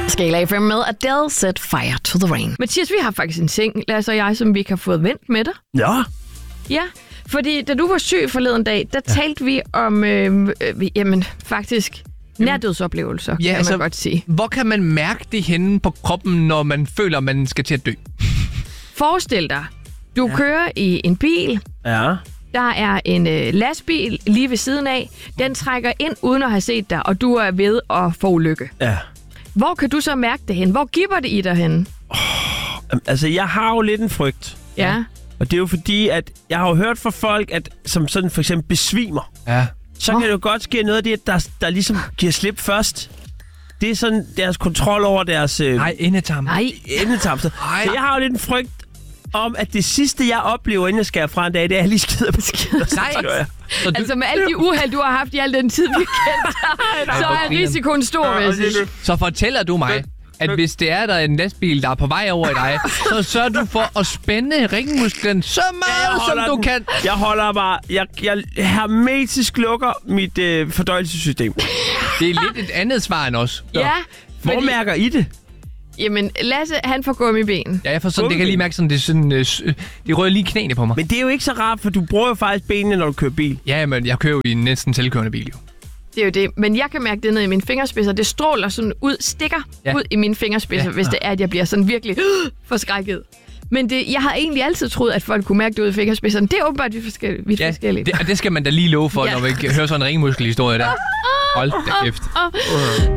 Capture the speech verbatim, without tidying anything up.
Skala F M med Adele Set Fire to the Rain. Mathias, vi har faktisk en ting, Lasse og jeg, som vi ikke har fået vendt med dig. Ja. Ja, fordi da du var syg forleden dag, der ja. talte vi om, øh, øh, jamen faktisk, nærdødsoplevelser, ja, kan altså, man godt sige. Hvor kan man mærke det henne på kroppen, når man føler, man skal til at dø? Forestil dig, du ja. kører i en bil. Ja. Der er en øh, lastbil lige ved siden af. Den trækker ind uden at have set dig, og du er ved at få ulykke. Ja. Hvor kan du så mærke det hen? Hvor giver det i dig hen? Oh, altså, jeg har jo lidt en frygt. Ja. Og det er jo fordi, at jeg har jo hørt fra folk, at som sådan for eksempel besvimer. Ja. Så oh. kan det jo godt ske noget af det, der, der ligesom giver slip først. Det er sådan deres kontrol over deres... Øh, Nej, endetarm. Nej. Endetarm. Så jeg har jo lidt en frygt om, at det sidste, jeg oplever, inden jeg skal fra en dag, det er, at jeg lige skider på skider. Nej. Du... Altså med alle de uheld, du har haft i al den tid, vi kender, så er risikoen stor, vil jeg sige. Så fortæller du mig, at hvis det er der en lastbil, der er på vej over i dig, så sørger du for at spænde ringmusklen så meget, som du den. kan. Jeg holder bare... Jeg, jeg hermetisk lukker mit øh, fordøjelsessystem. Det er lidt et andet svar end os. Ja. Hvor fordi... mærker I det? Jamen, Lasse, han får gummiben. Ja, jeg får sådan, det kan lige mærke sådan, det er sådan, øh, det rører lige knæene på mig. Men det er jo ikke så rart, for du bruger jo faktisk benene, når du kører bil. Ja, men jeg kører jo i en næsten selvkørende bil, jo. Det er jo det. Men jeg kan mærke det ned i mine fingerspidser. Det stråler sådan ud, stikker ja. ud i mine fingerspidser, ja. hvis det er, at jeg bliver sådan virkelig øh, forskrækket. Men det, jeg har egentlig altid troet, at folk kunne mærke det ud i fingerspidserne. Det er åbenbart vidt forskelligt. Vidt ja, forskelligt. Det, og det skal man da lige love for, ja. når vi hører sådan en ringmuskelhistorie der. Hold da kæft.